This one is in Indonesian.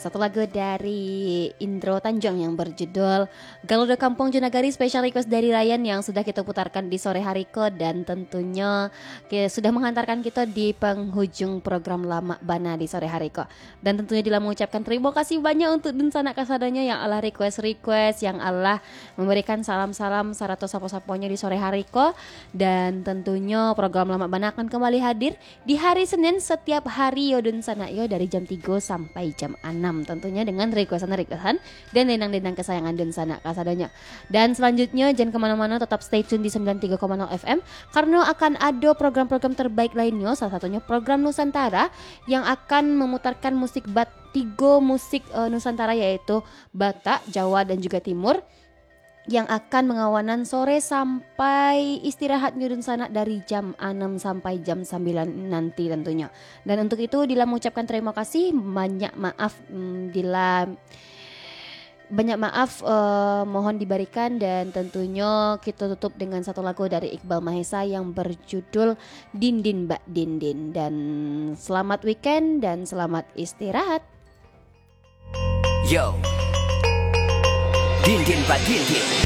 satu lagu dari Indro Tanjung yang berjudul Galuda Kampung Junagari, special request dari Ryan yang sudah kita putarkan di sore hari ko, dan tentunya sudah menghantarkan kita di penghujung program Lama Bana di sore hari ko. Dan tentunya Dila mengucapkan terima kasih banyak untuk Dunsana Kasadanya yang Allah request yang Allah memberikan salam-salam sarato sapo-saponya di sore hari ko. Dan tentunya program Lama Bana akan kembali hadir di hari Senin setiap hari yo Dunsana yo dari jam 3 sampai jam 6, tentunya dengan requestan dan denang-denang kesayangan Dunsana Kasadanya. Dan selanjutnya jangan kemana-mana, tetap stay tune di 93,0 FM karena akan ada program-program terbaik lainnya, salah satunya program Nusantara yang akan memutarkan musik tiga musik Nusantara, yaitu Batak, Jawa dan juga Timur, yang akan mengawanan sore sampai istirahat nyudun sana dari jam 6 sampai jam 9 nanti tentunya. Dan untuk itu Dila mengucapkan terima kasih, banyak maaf mohon diberikan, dan tentunya kita tutup dengan satu lagu dari Iqbal Mahesa yang berjudul Dindin Mbak Dindin. Dan selamat weekend dan selamat istirahat. Yo, Dindin Mbak Dindin.